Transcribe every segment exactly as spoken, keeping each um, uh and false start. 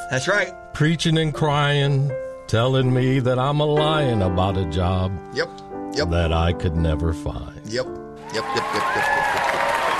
That's right. Preaching and crying, telling me that I'm a lying about a job Yep. Yep. that I could never find. Yep. Yep. Yep. Yep. Yep. Yep. Yep.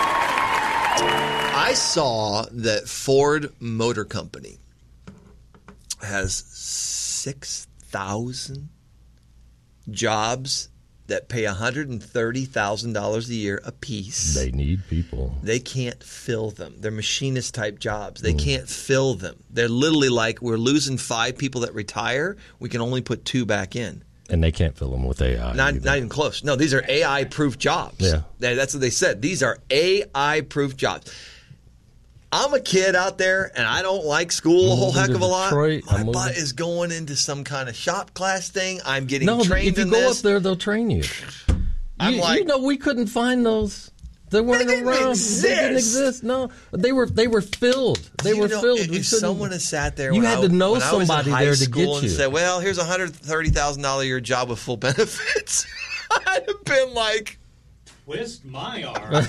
I saw that Ford Motor Company has six thousand jobs that pay one hundred thirty thousand dollars a year apiece. They need people. They can't fill them. They're machinist-type jobs. They mm. can't fill them. They're literally like, we're losing five people that retire. We can only put two back in. And they can't fill them with A I. Not, not even close. No, these are A I-proof jobs. Yeah. That's what they said. These are A I-proof jobs. I'm a kid out there, and I don't like school a whole heck of a lot. Detroit, My butt is going into some kind of shop class thing. I'm getting no, trained in this. No, if you go up there, they'll train you. I'm you, like, you know, we couldn't find those. They weren't they didn't around. Exist. They didn't exist. No, they were. They were filled. They you were know, filled. If we someone had sat there, you when had I, to know when somebody I was in high there to school get you. And said, "Well, here's a hundred thirty thousand dollar a year job with full benefits." I'd have been like, twist my arm.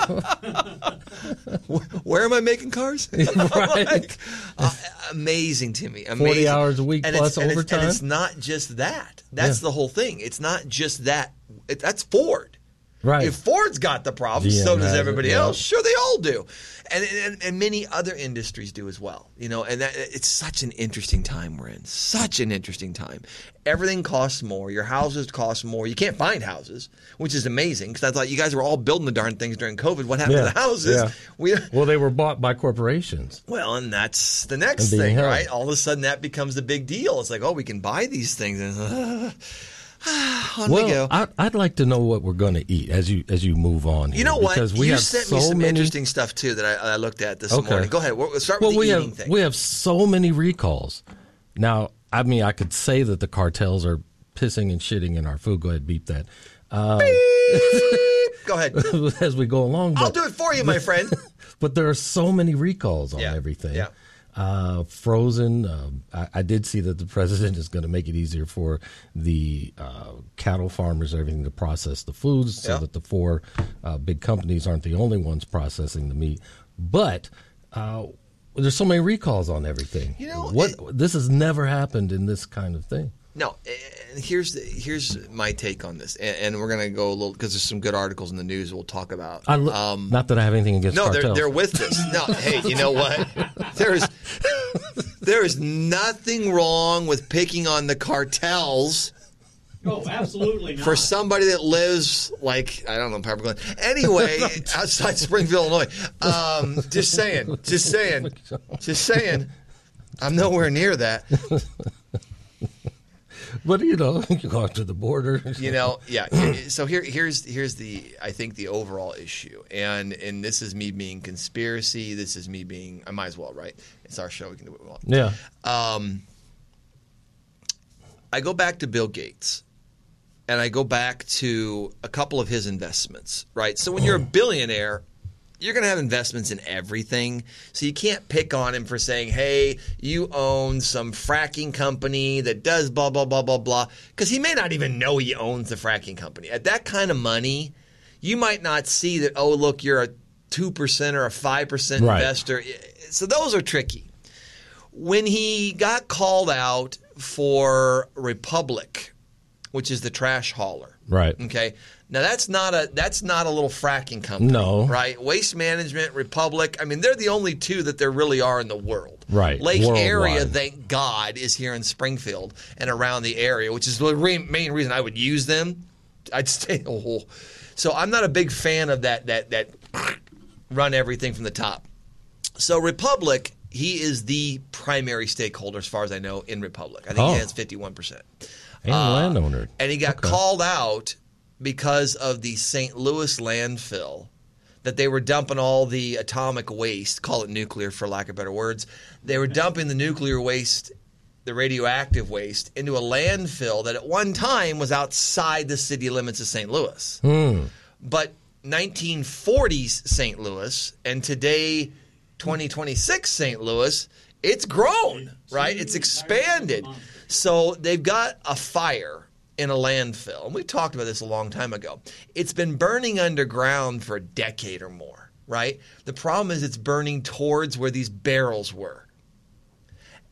Where am I making cars? Right. Like, uh, amazing to me. Amazing. Forty hours a week and plus it's, overtime. And it's, and it's not just that. That's yeah. the whole thing. It's not just that. It, that's Ford. Right. If Ford's got the problem, G M so does everybody it, yeah. else. Sure, they all do, and, and and many other industries do as well. You know, and that, it's such an interesting time we're in. Such an interesting time. Everything costs more. Your houses cost more. You can't find houses, which is amazing because I thought you guys were all building the darn things during COVID. What happened yeah. to the houses? Yeah. We, well, they were bought by corporations. well, and that's the next And being thing, held. right? All of a sudden, that becomes the big deal. It's like, oh, we can buy these things. And, uh, on well, we go. I, I'd like to know what we're going to eat as you as you move on here. You know what? Because we you have sent so me some many... interesting stuff too that I, I looked at this Okay. morning. Go ahead. We'll start well, with the we eating have thing. we have so many recalls. Now, I mean, I could say that the cartels are pissing and shitting in our food. Go ahead, beep that. Um, Go ahead. as we go along. I'll but, do it for you, my friend. But there are so many recalls on Yeah. everything. Yeah. Uh, frozen. Um, I, I did see that the president is going to make it easier for the uh, cattle farmers, everything to process the foods, so Yeah. that the four uh, big companies aren't the only ones processing the meat. But uh, there's so many recalls on everything. You know, what? it- This has never happened in this kind of thing. No, and here's the, here's my take on this, and, and we're gonna go a little because there's some good articles in the news we'll talk about. I lo- um, not that I have anything against no, they're cartels. they're with this. No, hey, you know what? There's there is nothing wrong with picking on the cartels. Oh, absolutely not. For somebody that lives like I don't know, Pepper Glen. Anyway, outside Springfield, Illinois. Um, just saying, just saying, just saying. I'm nowhere near that. But you know, you go out to the border. You know, yeah. So here, here's here's the I think the overall issue, and and this is me being conspiracy. This is me being. I might as well, right? It's our show. We can do what we want. Yeah. Um, I go back to Bill Gates, and I go back to a couple of his investments. Right. So when you're a billionaire, you're going to have investments in everything. So you can't pick on him for saying, hey, you own some fracking company that does blah, blah, blah, blah, blah. Because he may not even know he owns the fracking company. At that kind of money, you might not see that, oh, look, you're a two percent or a five percent Right. investor. So those are tricky. When he got called out for Republic, which is the trash hauler. Right. Okay. Now that's not a that's not a little fracking company. No. Right? Waste Management, Republic. I mean, they're the only two that there really are in the world. Right. Lake Worldwide. Area, thank God, is here in Springfield and around the area, which is the re- main reason I would use them. I'd stay. Oh, so I'm not a big fan of that. That that run everything from the top. So Republic, he is the primary stakeholder, as far as I know, in Republic. I think Oh. he has fifty-one percent. And Uh, landowner. And he got Okay. called out because of the Saint Louis landfill, that they were dumping all the atomic waste, call it nuclear for lack of better words. They were dumping the nuclear waste, the radioactive waste, into a landfill that at one time was outside the city limits of Saint Louis. Hmm. But nineteen forties Saint Louis and today twenty twenty-six Saint Louis, it's grown, right? It's expanded. So they've got a fire in a landfill. And we talked about this a long time ago. It's been burning underground for a decade or more, right? The problem is it's burning towards where these barrels were.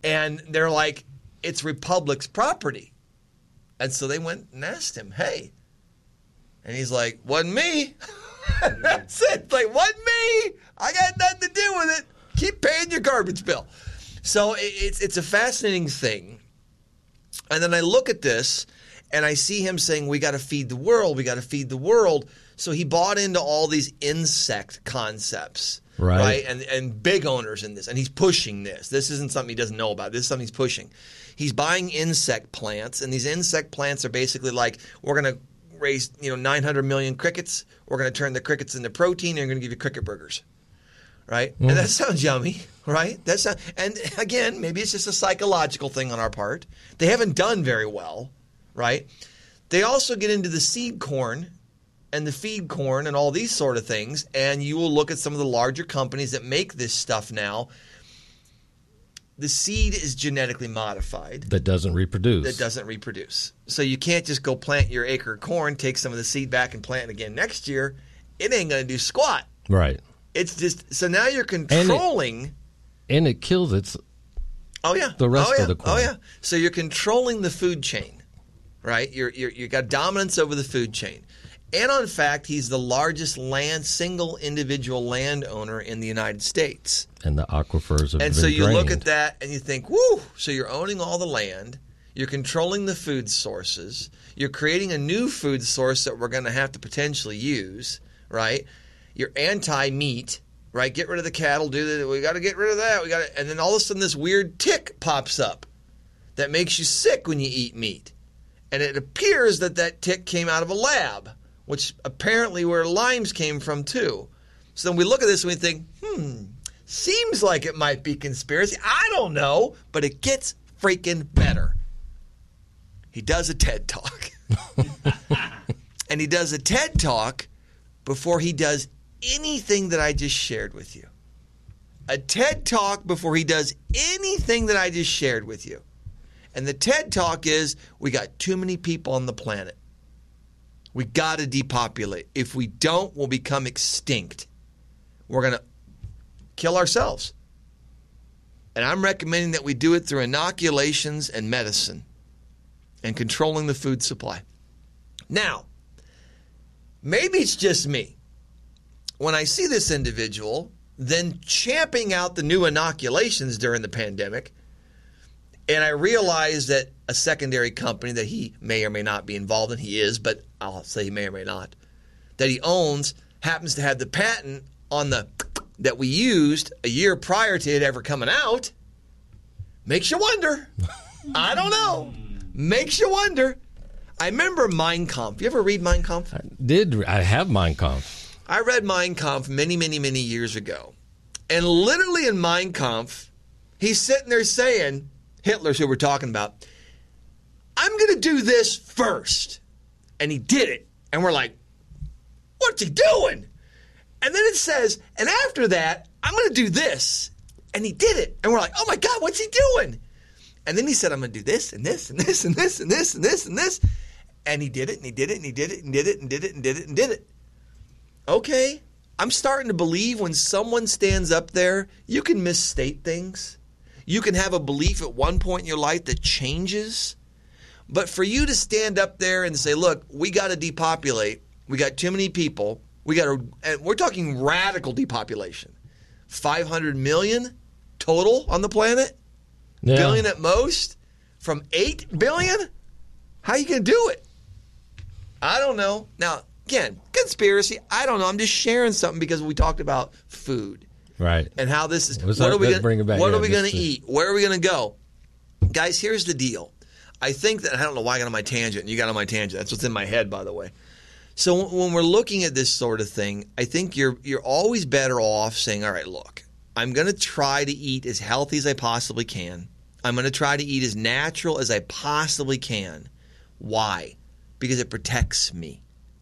And they're like, it's Republic's property. And so they went and asked him, hey. And he's like, wasn't me. That's it. Like, wasn't me. I got nothing to do with it. Keep paying your garbage bill. So it's it's a fascinating thing. And then I look at this, and I see him saying, we got to feed the world. We got to feed the world. So he bought into all these insect concepts. Right. right? And and big owners in this. And he's pushing this. This isn't something he doesn't know about. This is something he's pushing. He's buying insect plants, and these insect plants are basically like, we're going to raise, you know, nine hundred million crickets. We're going to turn the crickets into protein, and we're going to give you cricket burgers. Right? Mm. And that sounds yummy, right? That's not, and again, maybe it's just a psychological thing on our part. They haven't done very well, right? They also get into the seed corn and the feed corn and all these sort of things, and you will look at some of the larger companies that make this stuff now. The seed is genetically modified. That doesn't reproduce. That doesn't reproduce. So you can't just go plant your acre of corn, take some of the seed back, and plant it again next year. It ain't going to do squat. Right. It's just, so now you're controlling. And it, and it kills its, oh, yeah. the rest oh, yeah. of the corn. Oh, yeah. So you're controlling the food chain, right? You're, you're, you've got dominance over the food chain. And in fact, he's the largest land, single individual landowner in the United States. And the aquifers have And been so you drained. look at that and you think, whoo, so you're owning all the land. You're controlling the food sources. You're creating a new food source that we're going to have to potentially use, right? You're anti-meat, right? Get rid of the cattle. Do the, we got to get rid of that. We got to, and then all of a sudden this weird tick pops up that makes you sick when you eat meat. And it appears that that tick came out of a lab, which apparently where limes came from too. So then we look at this and we think, hmm, seems like it might be conspiracy. I don't know, but it gets freaking better. He does a TED Talk. And he does a TED Talk before he does anything that I just shared with you. A TED Talk before he does anything that I just shared with you. And the TED Talk is, we got too many people on the planet. We got to depopulate. If we don't, we'll become extinct. We're going to kill ourselves. And I'm recommending that we do it through inoculations and medicine and controlling the food supply. Now, maybe it's just me. When I see this individual then champing out the new inoculations during the pandemic, and I realize that a secondary company that he may or may not be involved in, he is, but I'll say he may or may not, that he owns, happens to have the patent on the that we used a year prior to it ever coming out, makes you wonder. I don't know. Makes you wonder. I remember Mein Kampf. You ever read Mein Kampf? I did. I have Mein Kampf. I read Mein Kampf many, many, many years ago. And literally in Mein Kampf, he's sitting there saying, Hitler's who we're talking about, I'm going to do this first. And he did it. And we're like, what's he doing? And then it says, and after that, I'm going to do this. And he did it. And we're like, oh my God, what's he doing? And then he said, I'm going to do this and this and this and this and this and this and this. And he did it and he did it and he did it and did it and did it and did it and did it. Okay, I'm starting to believe when someone stands up there, you can misstate things. You can have a belief at one point in your life that changes. But for you to stand up there and say, look, we got to depopulate. We got too many people. We got to, and we're talking radical depopulation. five hundred million total on the planet? Yeah. Billion at most? From eight billion? How are you going to do it? I don't know. Now, again, conspiracy, I don't know. I'm just sharing something because we talked about food. Right. And how this is, Let's what not- are we let's gonna, bring it back. what Yeah, are we going to just to- eat? Where are we going to go? Guys, here's the deal. I think that, I don't know why I got on my tangent, and you got on my tangent. That's what's in my head, by the way. So when we're looking at this sort of thing, I think you're you're always better off saying, all right, look, I'm going to try to eat as healthy as I possibly can. I'm going to try to eat as natural as I possibly can. Why? Because it protects me.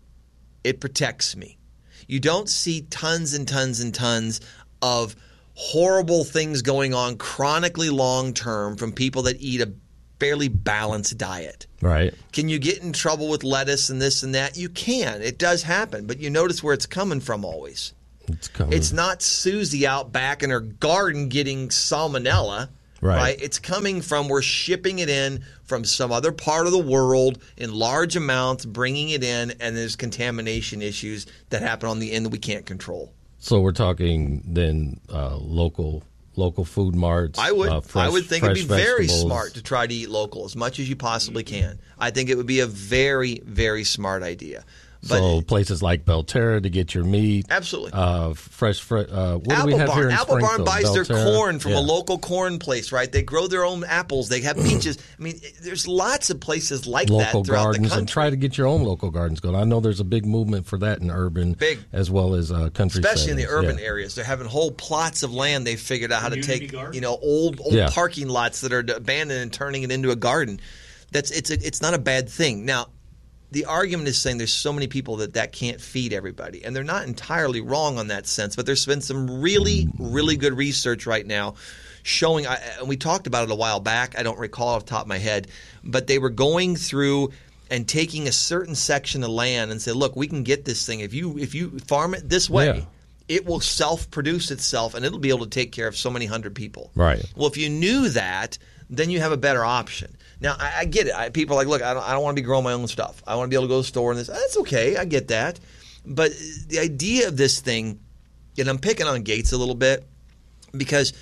It protects me. You don't see tons and tons and tons of horrible things going on chronically long term from people that eat a fairly balanced diet. Right. Can you get in trouble with lettuce and this and that? You can. It does happen. But you notice where it's coming from always. It's coming. It's not Susie out back in her garden getting salmonella. Right. right? It's coming from, we're shipping it in from some other part of the world in large amounts, bringing it in, and there's contamination issues that happen on the end that we can't control. So we're talking then uh, local local food marts. I would uh, fresh, I would think it'd be very vegetables. smart to try to eat local as much as you possibly can. I think it would be a very, very smart idea. But so places like Belterra to get your meat. Absolutely. Uh, fresh, fre- uh, what Apple do we have Barn. here in Apple Barn Springfield? buys their Belterra? corn from Yeah. a local corn place, right? They grow their own apples. They have peaches. I mean, there's lots of places like Local that throughout gardens, the country. and try to get your own local gardens going. I know there's a big movement for that in urban Big. as well as uh, country Especially in the settings. urban Yeah. areas. They're having whole plots of land they've figured out how to Community take, garden? you know, old old Yeah. parking lots that are abandoned and turning it into a garden. That's it's a, it's not a bad thing. Now, the argument is saying there's so many people that that can't feed everybody. And they're not entirely wrong on that sense, but there's been some really, really good research right now showing, and we talked about it a while back, I don't recall off the top of my head, but they were going through and taking a certain section of land and say, look, we can get this thing. If you if you farm it this way, Yeah. it will self-produce itself, and it'll be able to take care of so many hundred people. Right. Well, if you knew that, then you have a better option. Now, I, I get it. I, people are like, look, I don't, I don't want to be growing my own stuff. I want to be able to go to the store and this. That's okay. I get that. But the idea of this thing, and I'm picking on Gates a little bit because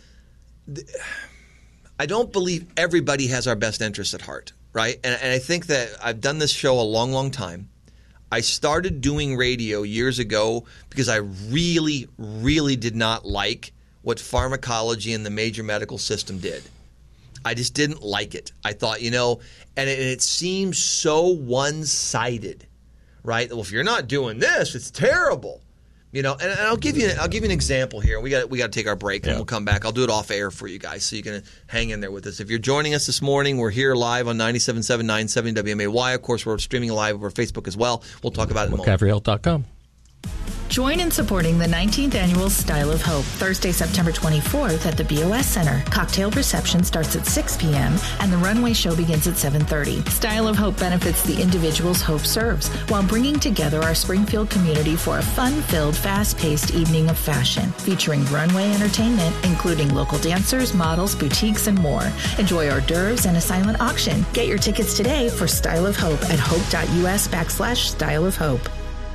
th- I don't believe everybody has our best interests at heart, right? And, and I think that I've done this show a long, long time. I started doing radio years ago because I really, really did not like what pharmacology and the major medical system did. I just didn't like it. I thought, you know, and it, it seems so one-sided, right? Well, if you're not doing this, it's terrible, you know. And, and I'll give you, I'll give you an example here. We got, we got to take our break, and Yeah. we'll come back. I'll do it off air for you guys, so you can hang in there with us. If you're joining us this morning, we're here live on ninety-seven point seven, nine seventy W M A Y. Of course, we're streaming live over Facebook as well. We'll talk about it in a moment. McCaffrey Health dot com. Join in supporting the nineteenth Annual Style of Hope, Thursday, September twenty-fourth at the B O S Center. Cocktail reception starts at six p.m. and the runway show begins at seven thirty. Style of Hope benefits the individuals Hope serves while bringing together our Springfield community for a fun-filled, fast-paced evening of fashion, featuring runway entertainment, including local dancers, models, boutiques, and more. Enjoy hors d'oeuvres and a silent auction. Get your tickets today for Style of Hope at hope.us backslash Style of Hope.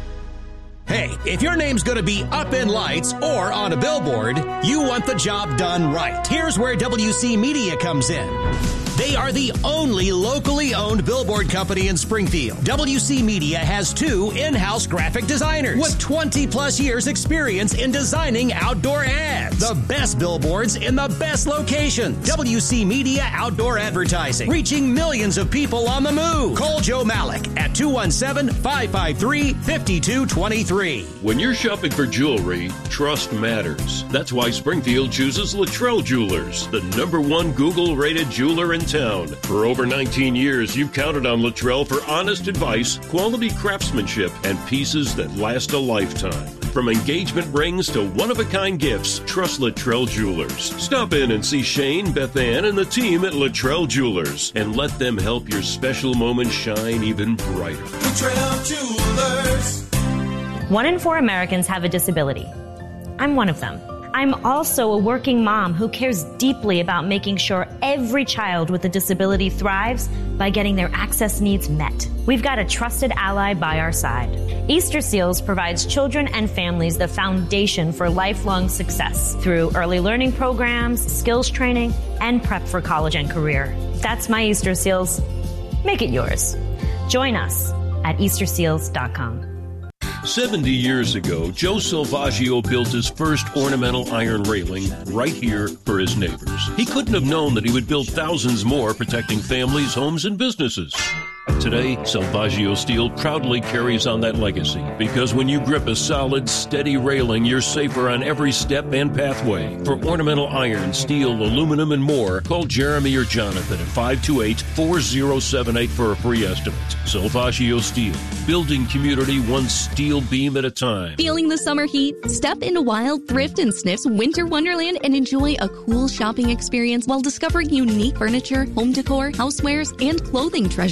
Hey, if your name's going to be up in lights or on a billboard, you want the job done right. Here's where W C Media comes in. They are the only locally owned billboard company in Springfield. W C Media has two in-house graphic designers with twenty plus years experience in designing outdoor ads. The best billboards in the best locations. W C Media Outdoor Advertising, reaching millions of people on the move. Call Joe Malik at two one seven, five five three, five two two three. When you're shopping for jewelry, trust matters. That's why Springfield chooses Luttrell Jewelers, the number one Google-rated jeweler in town. For over nineteen years, you've counted on Luttrell for honest advice, quality craftsmanship, and pieces that last a lifetime. From engagement rings to one-of-a-kind gifts, trust Luttrell Jewelers. Stop in and see Shane, Beth Ann, and the team at Luttrell Jewelers, and let them help your special moment shine even brighter. Luttrell Jewelers. One in four Americans have a disability. I'm one of them. I'm also a working mom who cares deeply about making sure every child with a disability thrives by getting their access needs met. We've got a trusted ally by our side. Easter Seals provides children and families the foundation for lifelong success through early learning programs, skills training, and prep for college and career. That's my Easter Seals. Make it yours. Join us at easter seals dot com. seventy years ago, Joe Salvaggio built his first ornamental iron railing right here for his neighbors. He couldn't have known that he would build thousands more protecting families, homes, and businesses. Today, Salvaggio Steel proudly carries on that legacy because when you grip a solid, steady railing, you're safer on every step and pathway. For ornamental iron, steel, aluminum, and more, call Jeremy or Jonathan at five two eight, four zero seven eight for a free estimate. Salvaggio Steel, building community one steel beam at a time. Feeling the summer heat? Step into Wild Thrift and Sniff's Winter Wonderland and enjoy a cool shopping experience while discovering unique furniture, home decor, housewares, and clothing treasures.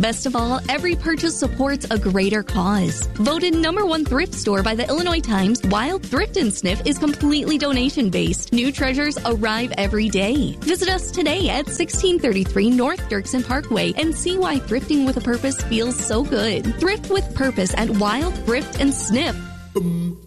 Best of all, every purchase supports a greater cause. Voted number one thrift store by the Illinois Times, Wild Thrift and Sniff is completely donation-based. New treasures arrive every day. Visit us today at sixteen thirty-three North Dirksen Parkway and see why thrifting with a purpose feels so good. Thrift with purpose at Wild Thrift and Sniff. Boom.